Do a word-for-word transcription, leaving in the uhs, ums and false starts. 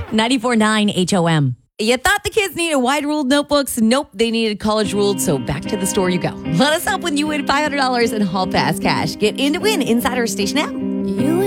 ninety-four point nine H O M. You thought the kids needed wide-ruled notebooks? Nope, they needed college-ruled, so back to the store you go. Let us help when you win five hundred dollars in Hall Pass cash. Get in to win inside our station app. You